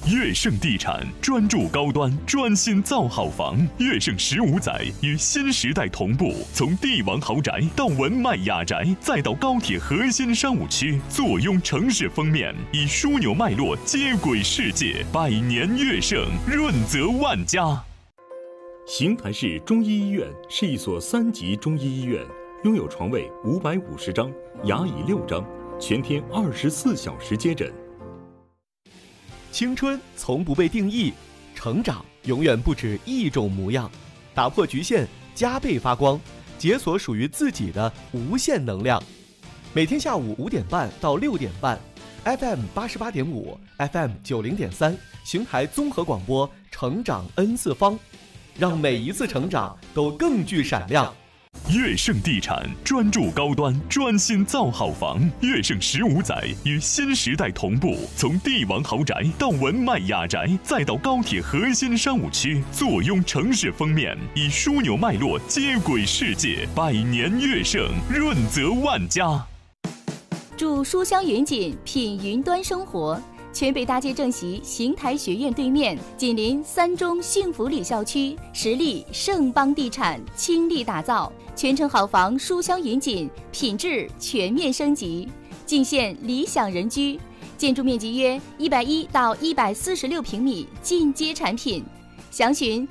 悦盛地产专注高端，专心造好房。悦盛15载与新时代同步，从帝王豪宅到文迈雅宅，再到高铁核心商务区，坐拥城市封面，以枢纽脉络接轨世界。百年悦盛，润泽万家。 邢台市中医医院是一所3级中医医院，拥有床位550张，牙椅6张，全天24小时接诊。 青春从不被定义，成长永远不止一种模样。打破局限，加倍发光，解锁属于自己的无限能量。每天下午5点半到6点半 ，FM 88.5 ，FM 90.3，邢台综合广播，成长 N 次方，让每一次成长都更具闪亮。 悦盛地产专注高端，专心造好房。悦盛15载与新时代同步，从帝王豪宅到文迈雅宅，再到高铁核心商务区，坐拥城市封面，以枢纽脉络接轨世界。百年悦盛，润泽万家。 住书香云锦，品云端生活。全北大街正席邢台学院对面，紧邻3中幸福里校区，实力盛邦地产倾力打造，全城好房书香云锦，品质全面升级，尽现理想人居。建筑面积约110到146平米，进阶产品。详询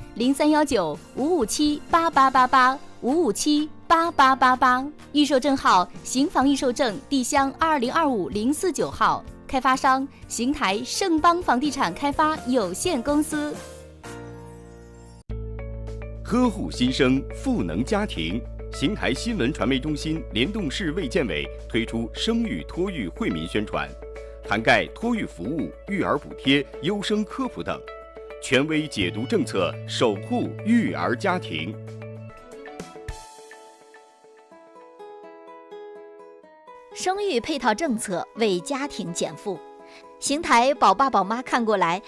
0319-557-8888，557-8888。预售证号：邢房预售证地乡2025-049号。开发商：邢台盛邦房地产开发有限公司。 呵护新生，赋能家庭。邢台新闻传媒中心联动市卫健委推出生育托育惠民宣传，涵盖托育服务、育儿补贴、优生科普等，权威解读政策，守护育儿家庭。 生育配套政策为家庭减负。邢台宝爸宝妈看过来